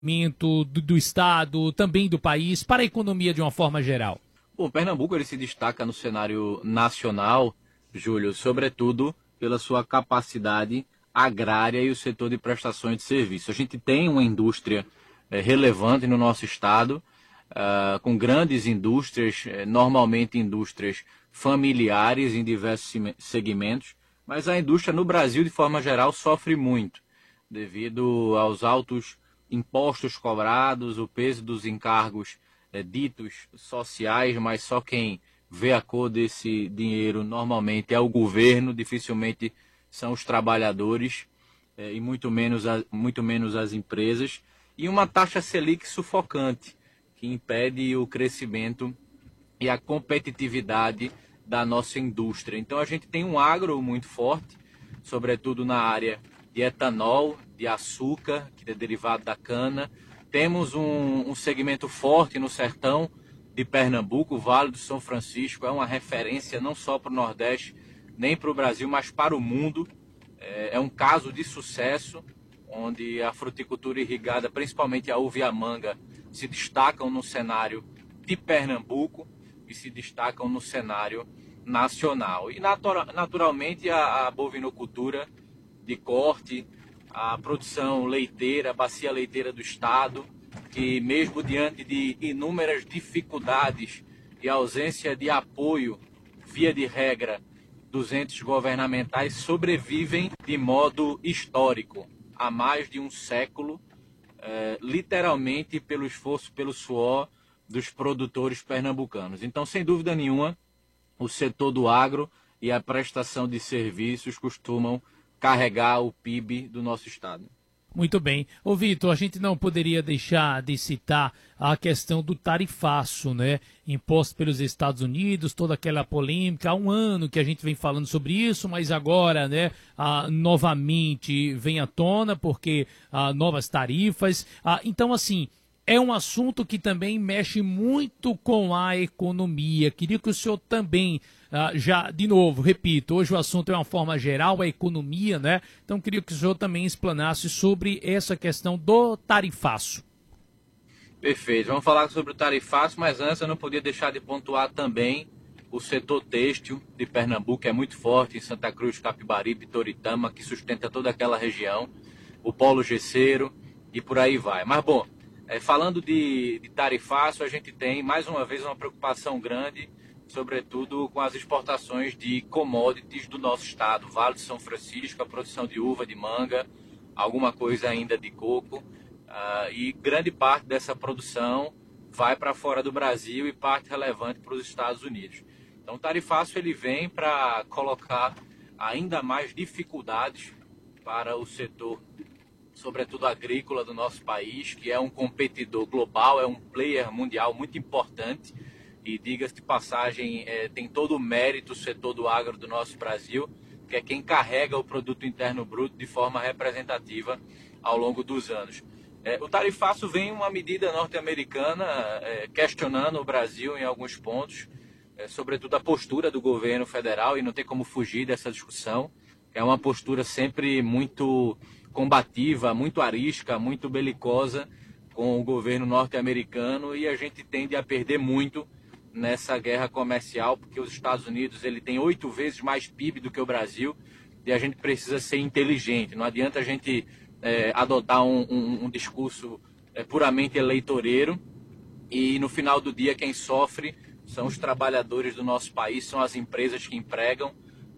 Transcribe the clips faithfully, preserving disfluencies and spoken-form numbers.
do, do Estado, também do país, para a economia de uma forma geral? Bom, Pernambuco ele se destaca no cenário nacional, Júlio, sobretudo pela sua capacidade agrária e o setor de prestações de serviço. A gente tem uma indústria é, relevante no nosso estado, uh, com grandes indústrias, é, normalmente indústrias familiares em diversos segmentos, mas a indústria no Brasil, de forma geral, sofre muito, devido aos altos impostos cobrados, o peso dos encargos é, ditos sociais, mas só quem vê a cor desse dinheiro normalmente é o governo, dificilmente são os trabalhadores é, e muito menos, a, muito menos as empresas, e uma taxa Selic sufocante, que impede o crescimento e a competitividade da nossa indústria. Então a gente tem um agro muito forte, sobretudo na área de etanol, de açúcar, que é derivado da cana. Temos um, um segmento forte no sertão de Pernambuco, o Vale do São Francisco é uma referência não só para o Nordeste, nem para o Brasil, mas para o mundo. É, é um caso de sucesso, onde a fruticultura irrigada, principalmente a uva e a manga, se destacam no cenário de Pernambuco e se destacam no cenário nacional. E natura, naturalmente a, a bovinocultura de corte, a produção leiteira, a bacia leiteira do estado, que mesmo diante de inúmeras dificuldades e ausência de apoio, via de regra, dos entes governamentais, sobrevivem de modo histórico, há mais de um século, eh, literalmente pelo esforço, pelo suor dos produtores pernambucanos. Então, sem dúvida nenhuma, o setor do agro e a prestação de serviços costumam carregar o P I B do nosso estado. Muito bem. Ô Vitor, a gente não poderia deixar de citar a questão do tarifaço, né? Imposto pelos Estados Unidos, toda aquela polêmica. Há um ano que a gente vem falando sobre isso, mas agora, né, ah, novamente vem à tona porque ah, novas tarifas. Ah, então, assim, é um assunto que também mexe muito com a economia. Queria que o senhor também, ah, já, de novo, repito, hoje o assunto é uma forma geral, a economia, né? Então queria que o senhor também explanasse sobre essa questão do tarifaço. Perfeito, vamos falar sobre o tarifaço, mas antes eu não podia deixar de pontuar também o setor têxtil de Pernambuco, que é muito forte em Santa Cruz, Capibaribe, Toritama, que sustenta toda aquela região, o polo gesseiro e por aí vai. Mas bom, É, falando de, de tarifaço, a gente tem, mais uma vez, uma preocupação grande, sobretudo com as exportações de commodities do nosso estado. Vale do São Francisco, a produção de uva, de manga, alguma coisa ainda de coco. Uh, e grande parte dessa produção vai para fora do Brasil e parte relevante para os Estados Unidos. Então, o tarifaço ele vem para colocar ainda mais dificuldades para o setor, sobretudo agrícola do nosso país, que é um competidor global, é um player mundial muito importante e, diga-se de passagem, é, tem todo o mérito o setor do agro do nosso Brasil, que é quem carrega o produto interno bruto de forma representativa ao longo dos anos. É, o tarifaço vem uma medida norte-americana é, questionando o Brasil em alguns pontos, é, sobretudo a postura do governo federal, e não tem como fugir dessa discussão. É uma postura sempre muito combativa, muito arisca, muito belicosa com o governo norte-americano, e a gente tende a perder muito nessa guerra comercial, porque os Estados Unidos ele tem oito vezes mais P I B do que o Brasil, e a gente precisa ser inteligente. Não adianta a gente é, adotar um, um, um discurso é, puramente eleitoreiro, e no final do dia quem sofre são os trabalhadores do nosso país, são as empresas que empregam,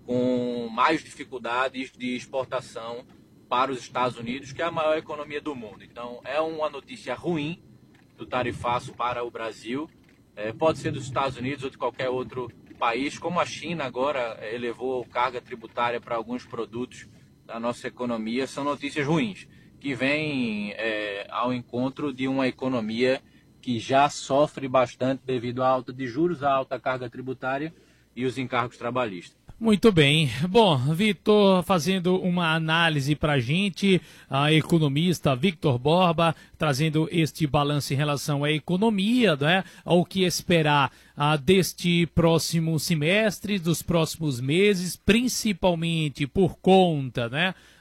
com mais dificuldades de exportação para os Estados Unidos, que é a maior economia do mundo. Então, é uma notícia ruim do tarifaço para o Brasil. É, pode ser dos Estados Unidos ou de qualquer outro país, como a China agora elevou carga tributária para alguns produtos da nossa economia. São notícias ruins, que vêm é, ao encontro de uma economia que já sofre bastante devido à alta de juros, à alta carga tributária e os encargos trabalhistas. Muito bem. Bom, Vitor, fazendo uma análise para a gente, a economista Victor Borba, trazendo este balanço em relação à economia, né? Ao que esperar ah, deste próximo semestre, dos próximos meses, principalmente por conta, né,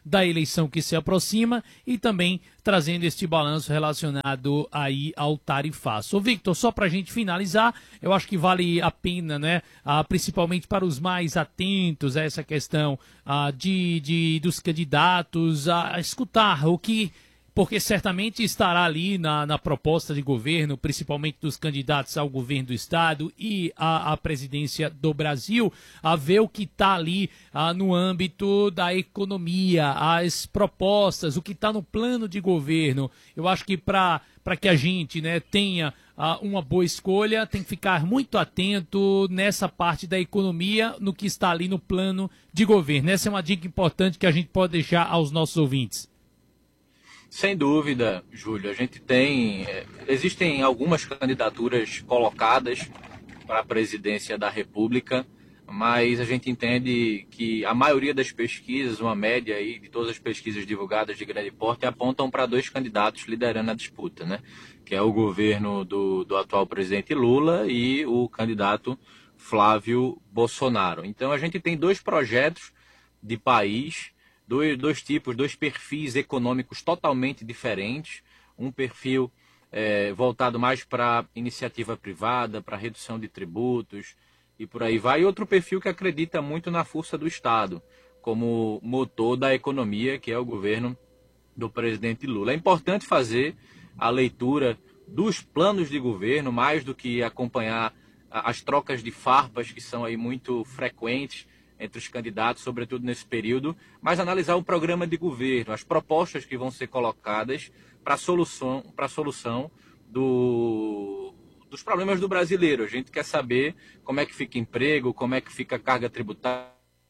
da eleição que se aproxima e também trazendo este balanço relacionado aí ao tarifaço. Ô Victor, só para a gente finalizar, eu acho que vale a pena, né, ah, principalmente para os mais atentos a essa questão ah, de, de, dos candidatos, a, a escutar o que... porque certamente estará ali na, na proposta de governo, principalmente dos candidatos ao governo do Estado e à, à presidência do Brasil, a ver o que está ali ah, no âmbito da economia, as propostas, o que está no plano de governo. Eu acho que para para que a gente, né, tenha ah, uma boa escolha, tem que ficar muito atento nessa parte da economia, no que está ali no plano de governo. Essa é uma dica importante que a gente pode deixar aos nossos ouvintes. Sem dúvida, Júlio. A gente tem... Existem algumas candidaturas colocadas para a presidência da República, mas a gente entende que a maioria das pesquisas, uma média aí de todas as pesquisas divulgadas de grande porte, apontam para dois candidatos liderando a disputa, né? Que é o governo do, do atual presidente Lula e o candidato Flávio Bolsonaro. Então a gente tem dois projetos de país, Dois, dois tipos, dois perfis econômicos totalmente diferentes. Um perfil é, voltado mais para iniciativa privada, para redução de tributos e por aí vai. E outro perfil que acredita muito na força do Estado, como motor da economia, que é o governo do presidente Lula. É importante fazer a leitura dos planos de governo, mais do que acompanhar as trocas de farpas, que são aí muito frequentes entre os candidatos, sobretudo nesse período, mas analisar o programa de governo, as propostas que vão ser colocadas para a solução, para a solução do, dos problemas do brasileiro. A gente quer saber como é que fica emprego, como é que fica a carga tributária,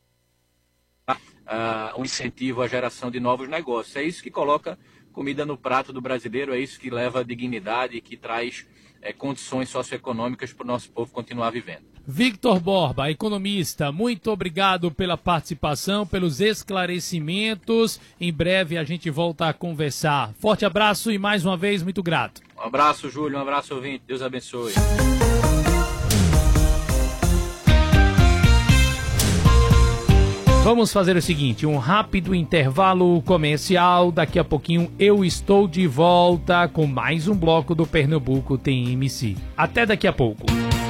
uh, um incentivo à geração de novos negócios. É isso que coloca comida no prato do brasileiro, é isso que leva dignidade e que traz é, condições socioeconômicas para o nosso povo continuar vivendo. Victor Borba, economista, muito obrigado pela participação, pelos esclarecimentos. Em breve a gente volta a conversar. Forte abraço e mais uma vez muito grato. Um abraço, Júlio, um abraço, ouvinte. Deus abençoe. Vamos fazer o seguinte, um rápido intervalo comercial. Daqui a pouquinho eu estou de volta com mais um bloco do Pernambuco T M C. Até daqui a pouco.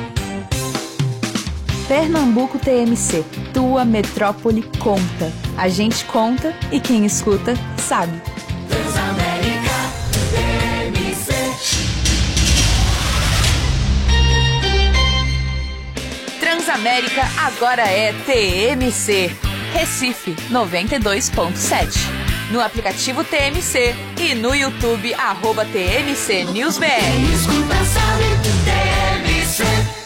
Pernambuco T M C, tua metrópole conta. A gente conta e quem escuta sabe. Transamérica T M C. Transamérica agora é T M C. Recife noventa e dois ponto sete. No aplicativo T M C e no YouTube, arroba T M C News B R. Quem escuta sabe, T M C.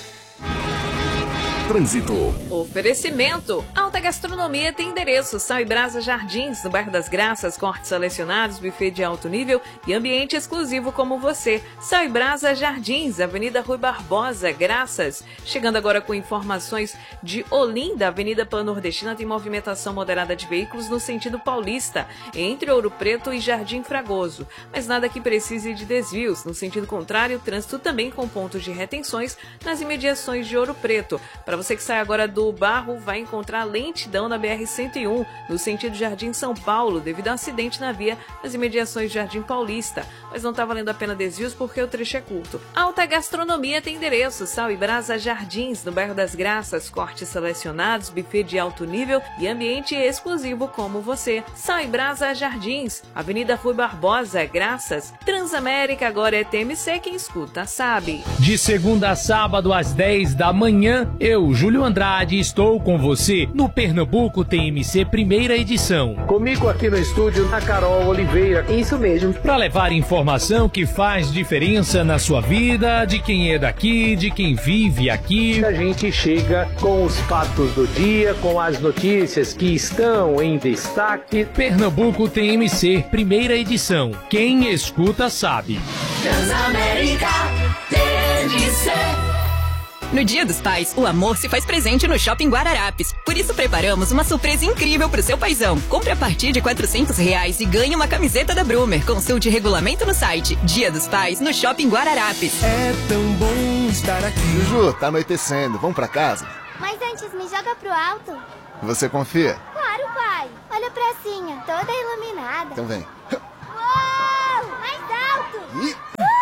Trânsito. Oferecimento. Alta Gastronomia tem endereço. Sal e Brasa Jardins, no bairro das Graças, cortes selecionados, buffet de alto nível e ambiente exclusivo como você. Sal e Brasa Jardins, Avenida Rui Barbosa, Graças. Chegando agora com informações de Olinda, Avenida Pan-Nordestina tem movimentação moderada de veículos no sentido paulista, entre Ouro Preto e Jardim Fragoso. Mas nada que precise de desvios. No sentido contrário, o trânsito também com pontos de retenções nas imediações de Ouro Preto. Para você que sai agora do Barro, vai encontrar lentidão na B R cento e um, no sentido Jardim São Paulo, devido a um acidente na via nas imediações de Jardim Paulista. Mas não está valendo a pena desvios porque o trecho é curto. Alta Gastronomia tem endereço. Sal e Brasa Jardins, no bairro das Graças, cortes selecionados, buffet de alto nível e ambiente exclusivo como você. Sal e Brasa Jardins, Avenida Rui Barbosa, Graças. Transamérica agora é T M C, quem escuta sabe. De segunda a sábado às dez da manhã, eu, Júlio Andrade, estou com você no Pernambuco T M C primeira edição. Comigo aqui no estúdio, a Carol Oliveira. Isso mesmo. Para levar informação que faz diferença na sua vida, de quem é daqui, de quem vive aqui. A gente chega com os fatos do dia, com as notícias que estão em destaque. Pernambuco T M C primeira edição. Quem escuta sabe. Transamérica T M C. No Dia dos Pais, o amor se faz presente no Shopping Guararapes. Por isso, preparamos uma surpresa incrível pro seu paizão. Compre a partir de quatrocentos reais e ganhe uma camiseta da Brumer. Consulte regulamento no site. Dia dos Pais, no Shopping Guararapes. É tão bom estar aqui. Juju, tá anoitecendo. Vamos pra casa? Mas antes, me joga pro alto. Você confia? Claro, pai. Olha a pracinha, toda iluminada. Então vem. Uou! Mais alto! Ih.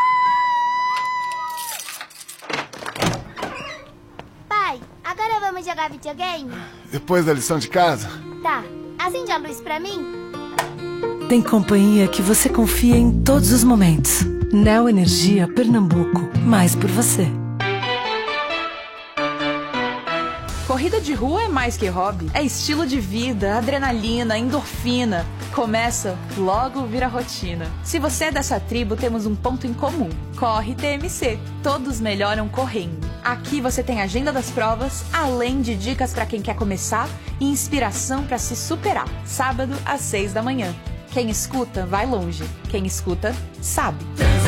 Pai, agora vamos jogar videogame? Depois da lição de casa? Tá. Acende a luz pra mim? Tem companhia que você confia em todos os momentos. Neo Energia Pernambuco. Mais por você. Corrida de rua é mais que hobby. É estilo de vida, adrenalina, endorfina. Começa, logo vira rotina. Se você é dessa tribo, temos um ponto em comum. Corre T M C. Todos melhoram correndo. Aqui você tem agenda das provas, além de dicas para quem quer começar e inspiração para se superar. Sábado às seis da manhã. Quem escuta, vai longe. Quem escuta, sabe.